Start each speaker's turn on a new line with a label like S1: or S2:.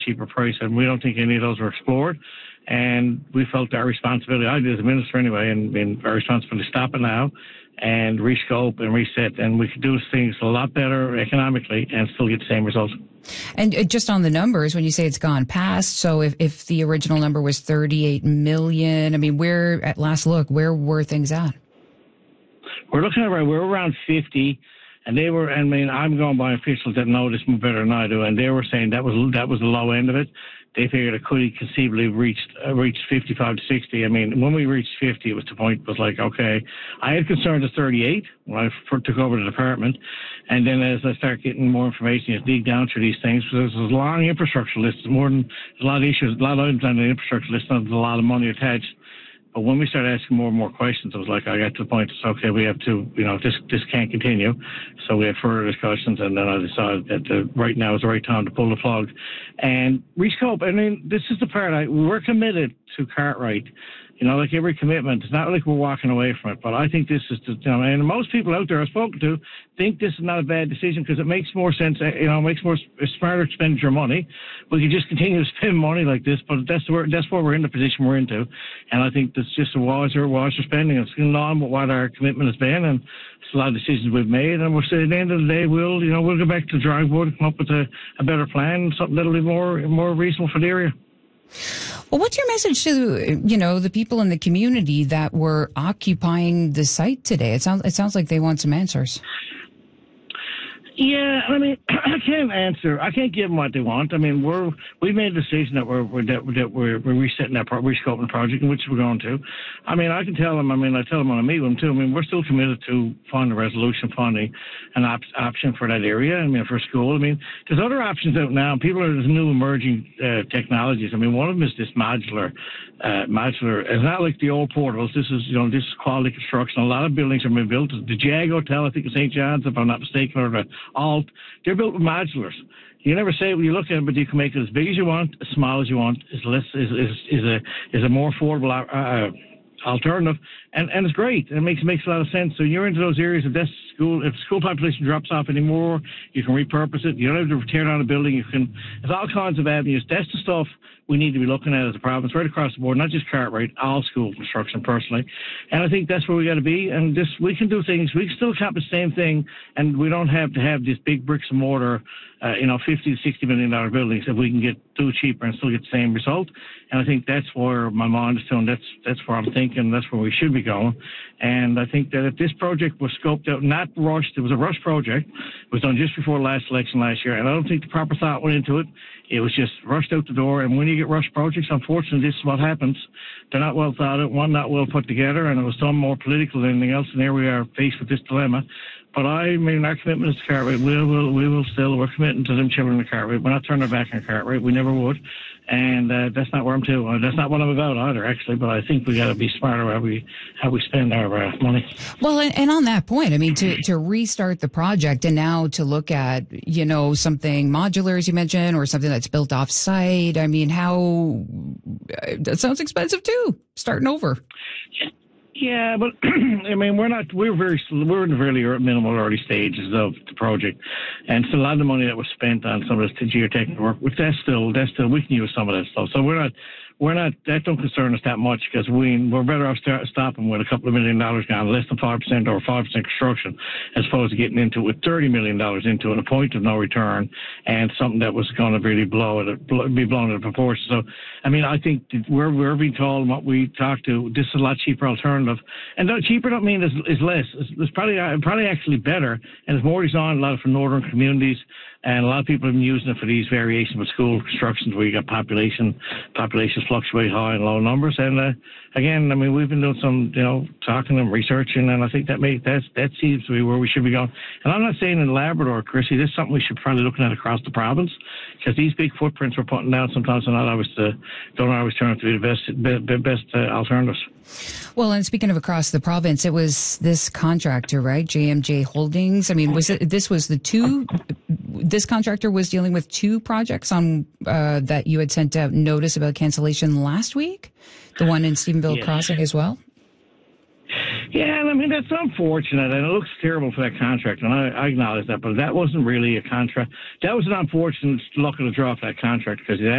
S1: cheaper price, and we don't think any of those were explored. And we felt our responsibility, I did as a minister anyway, and our responsibility to stop it now and rescope and reset, and we could do things a lot better economically and still get the same results.
S2: And just on the numbers, when you say it's gone past, so if the original number was 38 million, I mean, where, at last look, where were things at?
S1: We're looking at we're around 50, and they were. I mean, I'm going by officials that know this better than I do, and they were saying that was the low end of it. They figured it could conceivably reached 55 to 60. I mean, when we reached 50, it was the point. Was like, okay, I had concerns at 38 when I took over the department, and then as I start getting more information, you dig down through these things. So there's a long infrastructure list. There's more than a lot of issues, a lot of items on the infrastructure list. And there's a lot of money attached. But when we started asking more and more questions, it was like I got to the point, it's okay, we have to, this can't continue. So we had further discussions, and then I decided that right now is the right time to pull the plug and rescope. I mean, this is the part we're committed to Cartwright. Like every commitment, it's not like we're walking away from it. But I think this is, and most people out there I've spoken to think this is not a bad decision because it makes more sense. It makes more smarter expenditure of money. We can just continue to spend money like this, but that's why we're in the position we're into. And I think that's just a wiser spending. It's in line with what our commitment has been, and it's a lot of decisions we've made. And we're saying at the end of the day, we'll go back to the drawing board and come up with a better plan, something that'll be more reasonable for the area.
S2: Well, what's your message to, the people in the community that were occupying the site today? It sounds like they want some answers.
S1: Yeah, I mean, I can't answer. I can't give them what they want. I mean, we made a decision that we're resetting that rescoping project, which we're going to. I mean, I can tell them. I mean, I tell them when I meet with them too. I mean, we're still committed to finding a resolution, finding an option for that area. I mean, for school. I mean, there's other options out now. There's new emerging technologies. I mean, one of them is this modular. It's not like the old portables. This is quality construction. A lot of buildings are being built. The Jag Hotel, I think, in St. John's, if I'm not mistaken, or the Alt, they're built with modulars. You never say when you look at it, but you can make it as big as you want, as small as you want. Is a more affordable alternative, and it's great. It makes a lot of sense. So you're into those areas if school population drops off anymore, you can repurpose it. You don't have to tear down a building. There's all kinds of avenues. That's the stuff we need to be looking at as a province, right across the board, not just Cartwright, all school construction personally. And I think that's where we got to be. And we can do things. We can still accomplish the same thing, and we don't have to have these big bricks and mortar, $50 to $60 million buildings if we can do it cheaper and still get the same result. And I think that's where my mind is telling. That's where I'm thinking. That's where we should be going. And I think that if this project was scoped out, not rushed, it was a rushed project. It was done just before the last election last year, and I don't think the proper thought went into it. It was just rushed out the door. And when you get rushed projects, unfortunately, this is what happens. They're not well thought out, one not well put together, and it was done more political than anything else. And there we are faced with this dilemma. But I mean, our commitment is to Cartwright. We're committing to them children in Cartwright. We're not turning our back on Cartwright. We never would. And that's not where I'm to. That's not what I'm about either, actually. But I think we got to be smarter how we spend our money.
S2: Well, and on that point, I mean, to restart the project and now to look at, something modular, as you mentioned, or something that's built off site. I mean, that sounds expensive too, starting over.
S1: Yeah, but I mean, we're in the very minimal early stages of the project, and so a lot of the money that was spent on some of this geotechnical work, which that's still we can use some of that stuff. So we're not that don't concern us that much because we're better off stopping with a couple of $1 million gone, less than 5% or 5% construction, as opposed to getting into it with $30 million into it, a point of no return, and something that was going to really be blown out of proportion. So, I mean, I think we're being told what we talked to. This is a lot cheaper alternative, and cheaper don't mean is less. It's probably actually better, and it's more designed a lot for northern communities. And a lot of people have been using it for these variations with school constructions where you got populations fluctuate high and low numbers. And again, I mean, we've been doing some, talking and researching, and I think that seems to be where we should be going. And I'm not saying in Labrador, Chrissy, this is something we should probably look at across the province, because these big footprints we're putting down sometimes don't always turn out to be the best alternatives.
S2: Well, and speaking of across the province, it was this contractor, right? JMJ Holdings. I mean, this contractor was dealing with two projects on that you had sent out notice about cancellation last week? The one in Stephenville Crossing as well?
S1: Yeah, I mean, that's unfortunate, and it looks terrible for that contract, and I acknowledge that, but that wasn't really a contract. That was an unfortunate luck of the draw for that contract, because